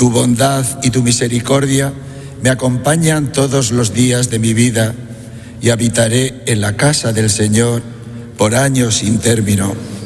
Tu bondad y tu misericordia me acompañan todos los días de mi vida y habitaré en la casa del Señor por años sin término.